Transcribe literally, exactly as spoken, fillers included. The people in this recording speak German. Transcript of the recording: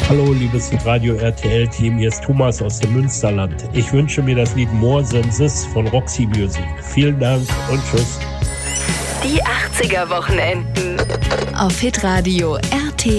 Hallo, liebes Radio R T L-Team, hier ist Thomas aus dem Münsterland. Ich wünsche mir das Lied More Than This von Roxy Music. Vielen Dank und tschüss. Die achtziger Wochenenden auf Hitradio R